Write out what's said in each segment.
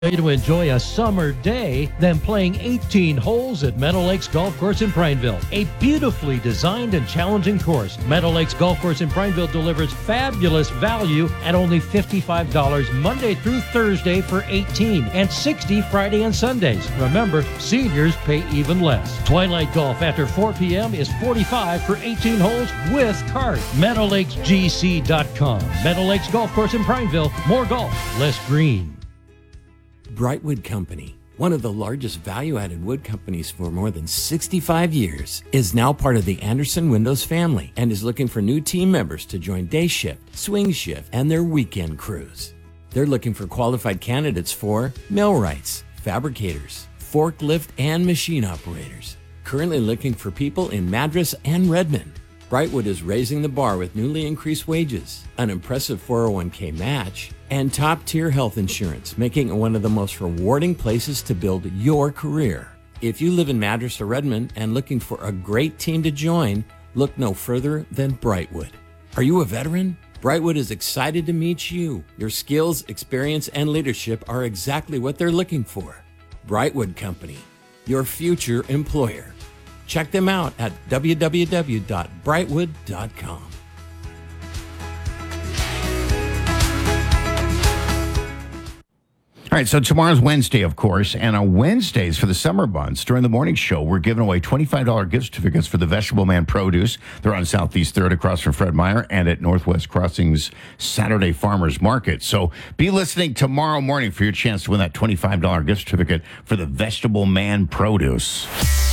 Way to enjoy a summer day than playing 18 holes at Meadow Lakes Golf Course in Prineville. A beautifully designed and challenging course, Meadow Lakes Golf Course in Prineville delivers fabulous value at only $55 Monday through Thursday for 18 and $60 Friday and Sundays. Remember, seniors pay even less. Twilight Golf after 4 p.m. is $45 for 18 holes with cart. MeadowLakesGC.com. Meadow Lakes Golf Course in Prineville. More golf, less green. Brightwood Company, one of the largest value-added wood companies for more than 65 years, is now part of the Anderson Windows family and is looking for new team members to join day shift, swing shift, and their weekend crews. They're looking for qualified candidates for millwrights, fabricators, forklift, and machine operators. Currently looking for people in Madras and Redmond. Brightwood is raising the bar with newly increased wages, an impressive 401k match, and top-tier health insurance, making it one of the most rewarding places to build your career. If you live in Madras or Redmond and looking for a great team to join, look no further than Brightwood. Are you a veteran? Brightwood is excited to meet you. Your skills, experience, and leadership are exactly what they're looking for. Brightwood Company, your future employer. Check them out at www.brightwood.com. All right, so tomorrow's Wednesday, of course, and on Wednesdays for the summer months, during the morning show, we're giving away $25 gift certificates for the Vegetable Man Produce. They're on Southeast 3rd across from Fred Meyer and at Northwest Crossings Saturday Farmers Market. So be listening tomorrow morning for your chance to win that $25 gift certificate for the Vegetable Man Produce.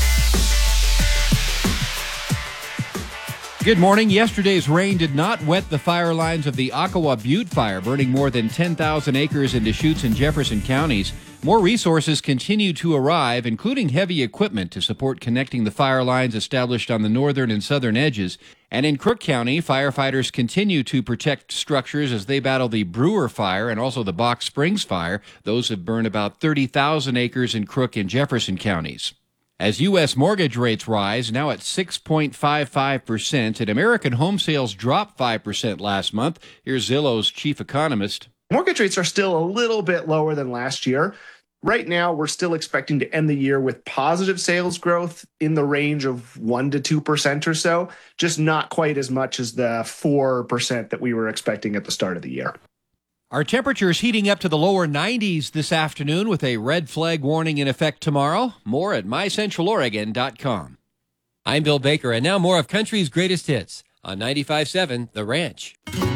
Good morning. Yesterday's rain did not wet the fire lines of the Ockawa Butte fire, burning more than 10,000 acres in Deschutes and Jefferson counties. More resources continue to arrive, including heavy equipment to support connecting the fire lines established on the northern and southern edges. And in Crook County, firefighters continue to protect structures as they battle the Brewer fire and also the Box Springs fire. Those have burned about 30,000 acres in Crook and Jefferson counties. As U.S. mortgage rates rise, now at 6.55%, and American home sales dropped 5% last month. Here's Zillow's chief economist. Mortgage rates are still a little bit lower than last year. Right now, we're still expecting to end the year with positive sales growth in the range of 1 to 2% or so, just not quite as much as the 4% that we were expecting at the start of the year. Our temperatures heating up to the lower 90s this afternoon with a red flag warning in effect tomorrow. More at mycentraloregon.com. I'm Bill Baker, and now more of country's greatest hits on 95.7 The Ranch.